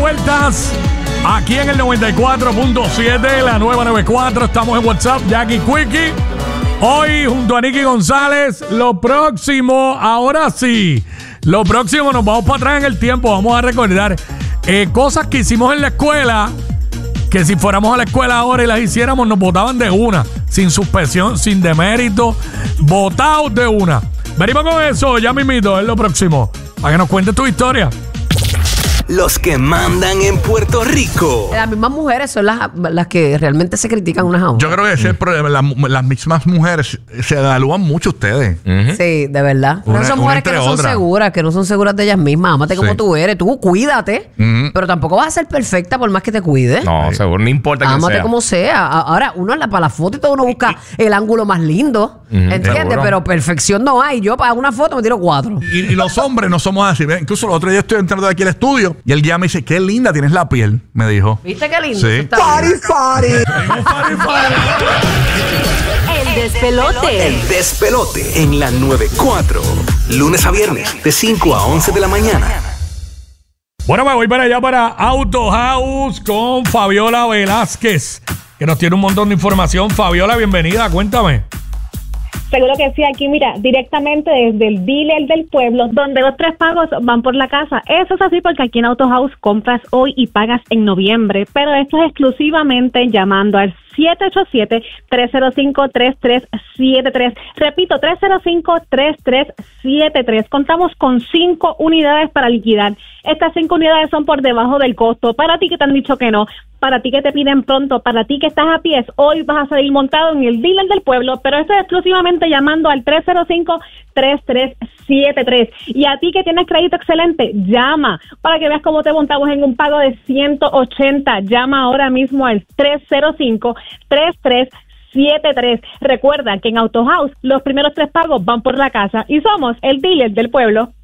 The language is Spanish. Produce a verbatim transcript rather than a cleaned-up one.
vueltas aquí en el noventa y cuatro punto siete, la nueva noventa y cuatro. Estamos en WhatsApp, Jackie Quickie. Hoy junto a Nicky González. Lo próximo, ahora sí, lo próximo nos vamos para atrás en el tiempo. Vamos a recordar eh, cosas que hicimos en la escuela, que si fuéramos a la escuela ahora y las hiciéramos nos botaban de una, sin suspensión, sin demérito, botados de una. Venimos con eso, ya mismito, es lo próximo, para que nos cuentes tu historia. Los que mandan en Puerto Rico. Las mismas mujeres son las, las que realmente se critican unas a otras. Yo creo que ese es el problema. Las, las mismas mujeres se evalúan mucho ustedes. Uh-huh. Sí, de verdad. Pero Una- son mujeres que no son otra. seguras, que no son seguras de ellas mismas. Ámate como Sí. tú eres. Tú cuídate, Ujú. pero tampoco vas a ser perfecta por más que te cuides. No, seguro, no importa quién Ámate sea. como sea. A- Ahora, uno la- para la foto y todo uno busca el ángulo más lindo. ¿Entiendes? seguro. Pero perfección no hay. Yo para una foto me tiro cuatro. Y, y los hombres no somos así. ¿Ves? Incluso el otro día estoy entrando de aquí al estudio y el guía me dice, qué linda tienes la piel, me dijo. ¿Viste qué lindo? Sí. Eso está bien. El despelote. El despelote en la noventa y cuatro. Lunes a viernes de cinco a once de la mañana. Bueno, me voy para allá para Auto House con Fabiola Velázquez, que nos tiene un montón de información. Fabiola, bienvenida, cuéntame. Seguro que sí, aquí mira, directamente desde el dealer del pueblo, donde los tres pagos van por la casa. Eso es así porque aquí en Auto House compras hoy y pagas en noviembre, pero esto es exclusivamente llamando al siete ocho siete, tres cero cinco, tres tres siete tres. Repito, tres cero cinco, tres tres siete tres. Contamos con cinco unidades para liquidar. Estas cinco unidades son por debajo del costo. Para ti que te han dicho que no, para ti que te piden pronto, para ti que estás a pies, hoy vas a salir montado en el dealer del pueblo, pero esto es exclusivamente llamando al tres cero cinco, tres tres siete tres. Y a ti que tienes crédito excelente, llama para que veas cómo te montamos en un pago de ciento ochenta. Llama ahora mismo al tres cero cinco, tres tres siete tres. Recuerda que en Auto House los primeros tres pagos van por la casa y somos el dealer del pueblo.